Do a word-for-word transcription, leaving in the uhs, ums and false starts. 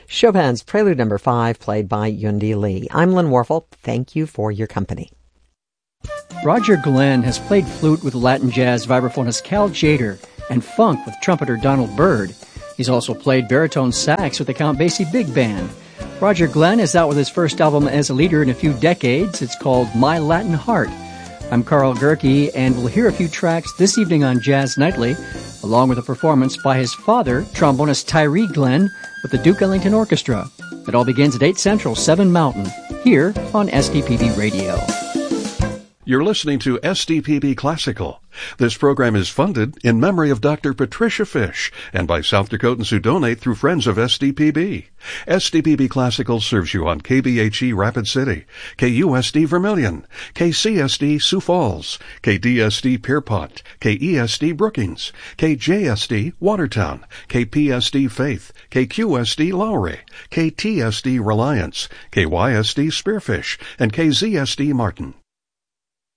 Chopin's Prelude Number five, played by Yundi Lee. I'm Lynn Warfel. Thank you for your company. Roger Glenn has played flute with Latin jazz vibraphonist Cal Tjader and funk with trumpeter Donald Byrd. He's also played baritone sax with the Count Basie Big Band. Roger Glenn is out with his first album as a leader in a few decades. It's called My Latin Heart. I'm Carl Gerke, and we'll hear a few tracks this evening on Jazz Nightly, along with a performance by his father, trombonist Tyree Glenn, with the Duke Ellington Orchestra. It all begins at eight Central, seven Mountain, here on S D P B Radio. You're listening to S D P B Classical. This program is funded in memory of Doctor Patricia Fish and by South Dakotans who donate through Friends of S D P B. S D P B Classical serves you on K B H E Rapid City, K U S D Vermilion, K C S D Sioux Falls, K D S D Pierpont, K E S D Brookings, K J S D Watertown, K P S D Faith, K Q S D Lowry, K T S D Reliance, K Y S D Spearfish, and K Z S D Martin.